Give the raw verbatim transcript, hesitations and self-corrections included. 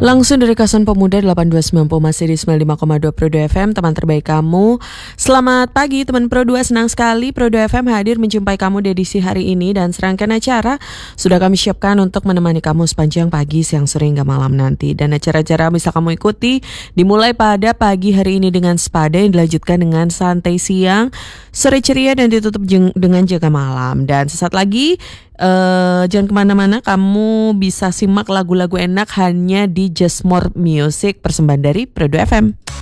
Langsung dari Kawasan Pemuda delapan dua sembilan masih di sembilan puluh lima koma dua Pro dua F M, teman terbaik kamu. Selamat pagi teman Pro dua, senang sekali Pro dua F M hadir menjumpai kamu di edisi hari ini dan serangkaian acara sudah kami siapkan untuk menemani kamu sepanjang pagi, siang, sore hingga malam nanti. Dan acara-acara bisa kamu ikuti dimulai pada pagi hari ini dengan Sepada yang dilanjutkan dengan Santai Siang, Sore Ceria dan ditutup jeng- dengan Jaga Malam. Dan sesaat lagi Uh, jangan kemana-mana, kamu bisa simak lagu-lagu enak hanya di Just More Music, persembahan dari Pro dua F M.